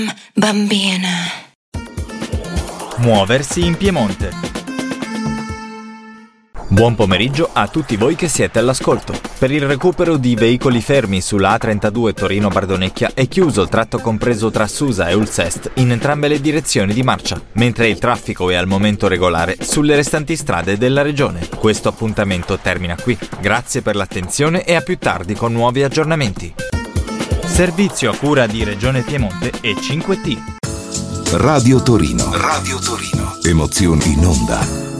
bambina. Muoversi in Piemonte. Buon pomeriggio a tutti voi che siete all'ascolto. Per il recupero di veicoli fermi sulla A32 Torino-Bardonecchia è chiuso il tratto compreso tra Susa e Ulsest in entrambe le direzioni di marcia, mentre il traffico è al momento regolare sulle restanti strade della regione. Questo appuntamento termina qui. Grazie per l'attenzione e a più tardi con nuovi aggiornamenti. Servizio a cura di Regione Piemonte e 5T. Radio Torino. Radio Torino. Emozioni in onda.